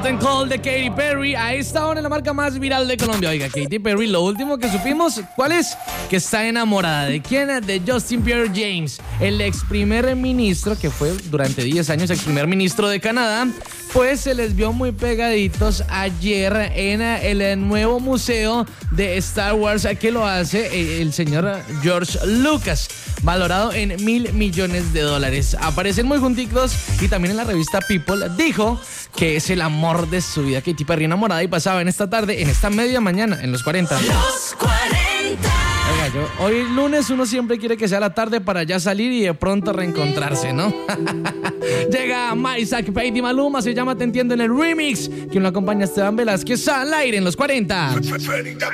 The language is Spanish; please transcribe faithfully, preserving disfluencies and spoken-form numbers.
Call de Katy Perry a esta hora en la marca más viral de Colombia. Oiga, Katy Perry, lo último que supimos, ¿cuál es? Que está enamorada. ¿De quién? De Justin Pierre James, el ex primer ministro, que fue durante diez años ex primer ministro de Canadá. Pues se les vio muy pegaditos ayer en el nuevo museo de Star Wars que lo hace el señor George Lucas, valorado en mil millones de dólares. Aparecen muy juntitos y también en la revista People dijo que es el amor de su vida. Katy Perry enamorada y pasaba en esta tarde, en esta media mañana, en los cuarenta. Los cuarenta. Oiga, yo, hoy lunes uno siempre quiere que sea la tarde para ya salir y de pronto reencontrarse, ¿no? Llega Isaac Pate y Maluma, se llama Te Entiendo en el remix. Quien lo acompaña, Esteban Velázquez, al aire en los cuarenta.